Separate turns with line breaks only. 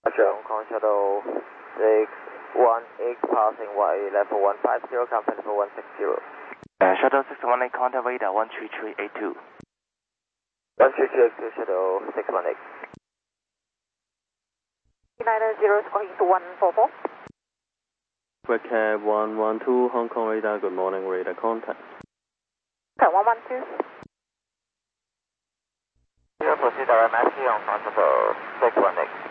Hong Kong Shuttle 618 passing YA level 150, contact level 160.
Shuttle 618, contact radar 13382.
13382, Shuttle 618.
United 0 going to 144.
Red Cab 112, Hong Kong radar, good morning, radar contact.
Okay, 112.
Proceed direct Maxi Hong Kong Shuttle 618.